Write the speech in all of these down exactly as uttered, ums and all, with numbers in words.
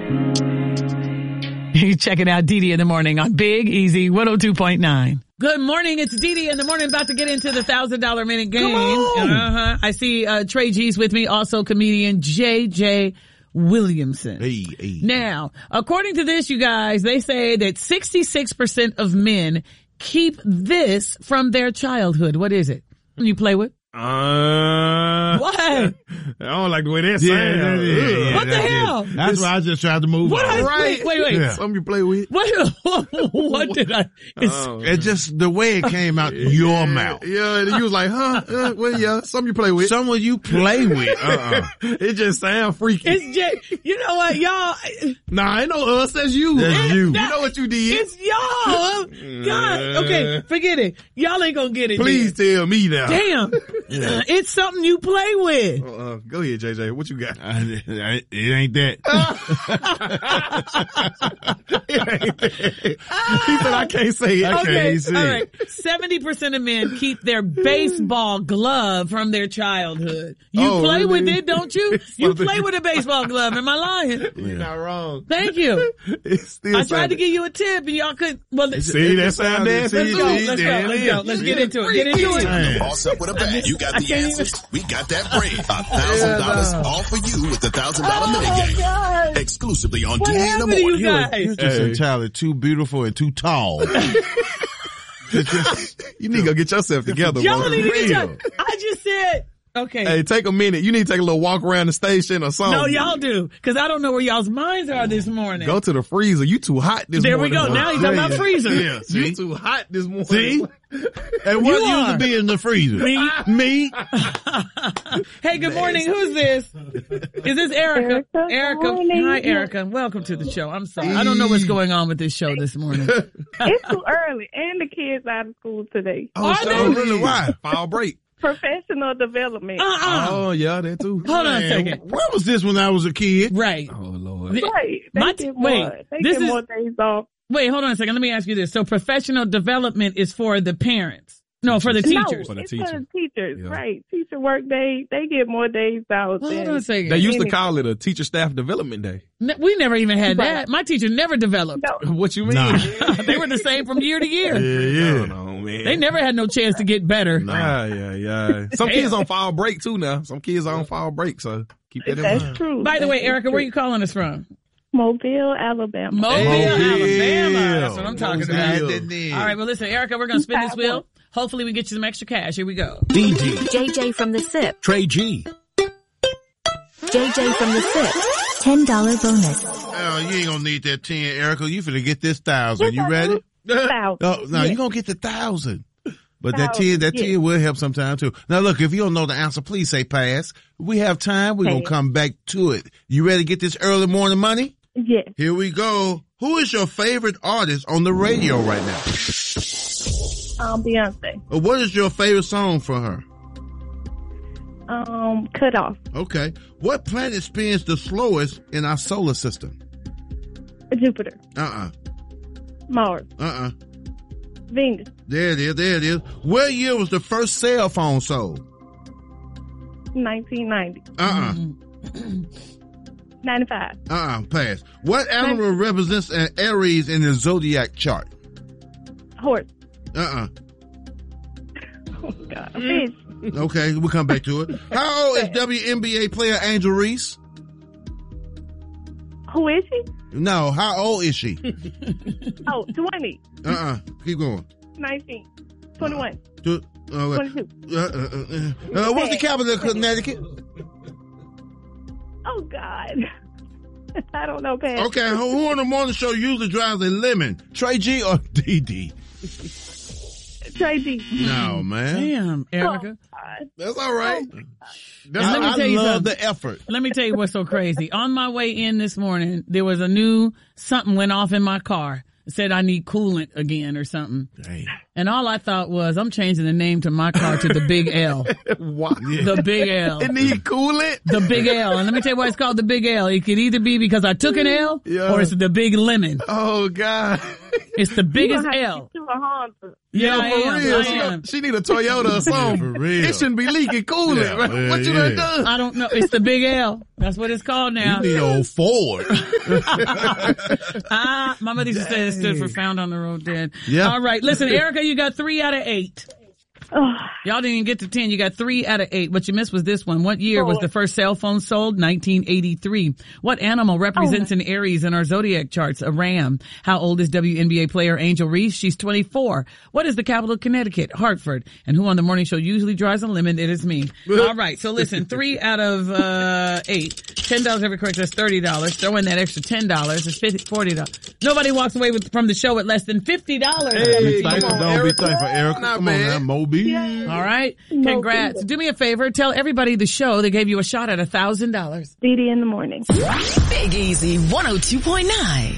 You checking out Dee Dee in the morning on Big Easy one oh two point nine. Good morning. It's Dee Dee in the morning. About to get into the thousand dollar minute game. Uh-huh. I see uh, Trey G's with me. Also comedian J J Williamson. Hey, hey. Now, according to this, you guys, they say that sixty-six percent of men keep this from their childhood. What is it? You play with? Uh, What? I don't like the way that sounds. Yeah, yeah, yeah, What the hell? That's why I just tried to move What on. I- Right. Wait, wait, wait. Yeah. Something you play with. What, what did I? It's, Oh, It's just the way it came out your mouth. Yeah, and you was like, huh? Uh, well, yeah, something you play with. Someone you play with. Uh-uh. It just sound freaky. it's just, you know what, y'all, Nah, ain't no us, that's you. That's you. You know what you did. it's y'all. God, okay, forget it. Y'all ain't gonna get it. Please then. tell me now. Damn. It's something you play with. Uh, go ahead, J J. What you got? I- I- it ain't that. He said I can't say it. I can't Okay, see all it. right. seventy percent of men keep their baseball glove from their childhood. You Oh, play with really? it, don't you? You play with a baseball glove. Am I lying? You're not wrong. Thank you. It's still I tried to sounded- give you a tip and y'all could, well, let's See, that sound nasty. go. Let's go. there Let's it go. is. Let's get into it. Get into it. Man. Boss up with a bag. You got I the can't answers. We got that bread. A thousand dollars all for you with the thousand dollar minute game. God. Exclusively on What D in the happened to morning. you guys? You're just Hey. entirely too beautiful and too tall. It's just- You need to go get yourself together, Y'all bro. need to get real. your, I just said, okay. Hey, take a minute. You need to take a little walk around the station or something. No, y'all do. Cause I don't know where y'all's minds are this morning. Go to the freezer. You too hot this There we morning. go. Now he's talking about freezer. Yeah, see? You too hot this morning. See? And what You used are. to be in the freezer? Me. Me? Hey, good morning. Who's this? Is this Erica? Erica, Erica. good morning. Hi, Erica. Welcome to the show. I'm sorry. I don't know what's going on with this show this morning. It's too early, and the kids out of school today. Oh, Are so they? really? Why? Fall break. Professional development. Uh-uh. Oh, yeah, that too. Hold on a Man, second. where was this when I was a kid? Right. Oh, Lord. Right. They My- get more. wait, they this get is- more days off. Wait, hold on a second. Let me ask you this. So professional development is for the parents. No, for the teachers. No, For the it's teacher. for the teachers. Yeah. Right. Teacher work day. They get more days out. Hold than- on a second. They used to Any- call it a teacher staff development day. Ne- we never even had Right. that. My teacher never developed. No. What you mean? Nah. They were the same from year to year. Yeah, Come on, man. They never had no chance to get better. Ah, yeah, yeah. Some kids on fall break too now. Some kids are on fall break, so keep that in That's mind. true. By the way, That's Erica, where true. you calling us from? Mobile, Alabama. Mobile, Mobile. Alabama. That's what I'm talking Mobile. about. Mobile. All right, well, listen, Erica, we're going to spin this wheel. Hopefully we get you some extra cash. Here we go. D D, J J from the S I P. Trey G, J J from the S I P. ten dollar bonus. Oh, you ain't gonna need that ten, Erica. You finna get this thousand. You ready? Thousand. Oh, no, Yes. you gonna get the thousand. But that Thousand, ten, that yes. ten will help sometime too. Now look, if you don't know the answer, please say pass. We have time. We're gonna Pass. come back to it. You ready to get this early morning money? Yes. Here we go. Who is your favorite artist on the radio right now? Um, Beyonce. Or what is your favorite song for her? Um, cut off. Okay. What planet spins the slowest in our solar system? Jupiter. Uh-uh. Mars. Uh-uh. Venus. There it is. There it is. What year was the first cell phone sold? nineteen ninety. Uh-uh. ninety-five. Uh-uh. Pass. What animal represents an Aries in the zodiac chart? Horse. Uh-uh. Oh, God. A fish. Okay, we'll come back to it. How old is W N B A player Angel Reese? Who is she? No, how old is she? Oh, twenty. Uh-uh. Keep going. nineteen. twenty-one. Two, uh, uh, twenty-two. uh, uh, uh, uh, what's the capital of Connecticut? Oh, God. I don't know, Pat. Okay, who, who on the morning show usually drives a lemon? Trey G or D D? Trey D. No, man. Damn, Erica. God. That's all right. That's, Let me I tell you love something. the effort. Let me tell you what's so crazy. On my way in this morning, there was a new something went off in my car. It said I need coolant again or something. Dang. And all I thought was, I'm changing the name to my car to the Big L. Why? The Big L. It need coolant. The Big L. And let me tell you why it's called the Big L. It could either be because I took an L Yeah. or it's the Big Lemon. Oh, God. It's the You biggest gonna have to L. get you a Honda. Yeah, Yeah, I for am. real. I She, am. she need a Toyota or something. for real. It shouldn't be leaking coolant. Yeah, right? well, What you yeah. done done? I don't know. It's the big L. That's what it's called now. You need old Ford. Ah, my mother used to say it stood for found on the road dead. Yeah. All right. Listen, Erica, you got three out of eight. Y'all didn't even get to ten. You got three out of eight. What you missed was this one. What year was the first cell phone sold? nineteen eighty-three. What animal represents an Aries in our zodiac charts? A ram. How old is W N B A player Angel Reese? She's twenty-four. What is the capital of Connecticut? Hartford. And who on the morning show usually drives a lemon? It is me. All right. So listen, three out of uh eight. ten dollars every correct. That's thirty dollars. Throw in that extra ten dollars. It's fifty, forty dollars. Nobody walks away with from the show at less than fifty dollars. Hey, come Thankful, on, don't be Erica. thankful, Erica. Not Come on bad. now, Moby. All right. Congrats. Do me a favor. Tell everybody the show. They gave you a shot at a thousand dollars. D D in the morning. Big Easy one oh two point nine.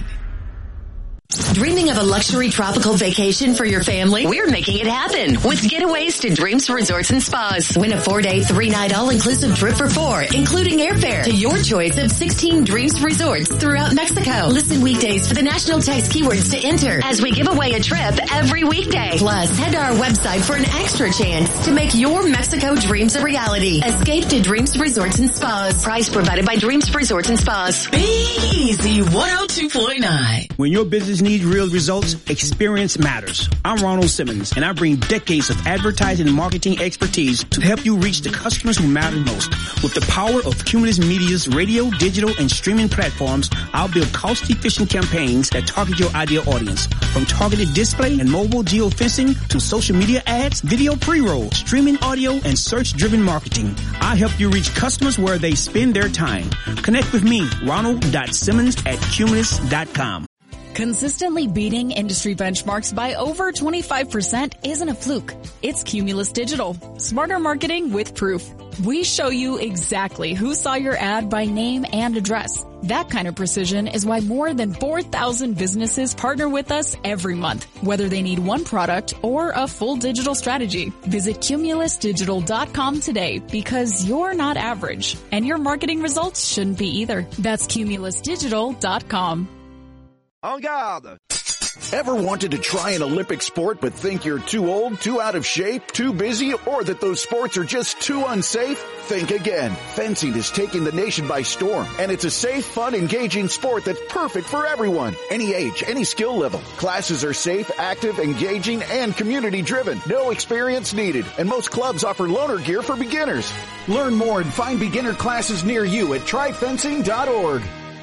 Dreaming of a luxury tropical vacation for your family? We're making it happen with Getaways to Dreams Resorts and Spas. Win a four-day, three-night all-inclusive trip for four, including airfare to your choice of sixteen Dreams Resorts throughout Mexico. Listen weekdays for the national text keywords to enter as we give away a trip every weekday. Plus, head to our website for an extra chance to make your Mexico dreams a reality. Escape to Dreams Resorts and Spas. Price provided by Dreams Resorts and Spas. Big Easy one oh two point nine. When your business needs real results, experience matters. I'm Ronald Simmons, and I bring decades of advertising and marketing expertise to help you reach the customers who matter most. With the power of Cumulus Media's radio, digital, and streaming platforms, I'll build cost-efficient campaigns that target your ideal audience. From targeted display and mobile geofencing to social media ads, video pre-roll, streaming audio, and search-driven marketing. I help you reach customers where they spend their time. Connect with me, Ronald dot Simmons at Cumulus dot com. Consistently beating industry benchmarks by over twenty-five percent isn't a fluke. It's Cumulus Digital. Smarter marketing with proof. We show you exactly who saw your ad by name and address. That kind of precision is why more than four thousand businesses partner with us every month, whether they need one product or a full digital strategy. Visit Cumulus Digital dot com today because you're not average and your marketing results shouldn't be either. That's Cumulus Digital dot com. En garde! Ever wanted to try an Olympic sport but think you're too old, too out of shape, too busy, or that those sports are just too unsafe? Think again. Fencing is taking the nation by storm, and it's a safe, fun, engaging sport that's perfect for everyone. Any age, any skill level. Classes are safe, active, engaging, and community-driven. No experience needed, and most clubs offer loaner gear for beginners. Learn more and find beginner classes near you at try fencing dot org.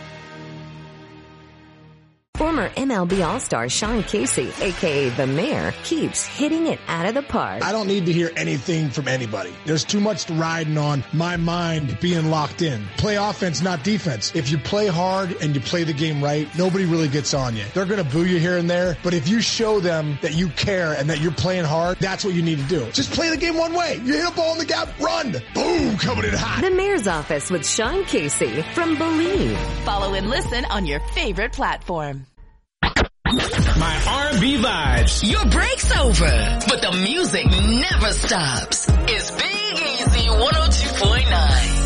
Former M L B All-Star Sean Casey, a k a. The Mayor, keeps hitting it out of the park. I don't need to hear anything from anybody. There's too much riding on my mind being locked in. Play offense, not defense. If you play hard and you play the game right, nobody really gets on you. They're going to boo you here and there, but if you show them that you care and that you're playing hard, that's what you need to do. Just play the game one way. You hit a ball in the gap, run. Boom, coming in hot. The Mayor's Office with Sean Casey from Believe. Follow and listen on your favorite platform. My R and B vibes. Your break's over, but the music never stops. It's Big Easy one oh two point nine.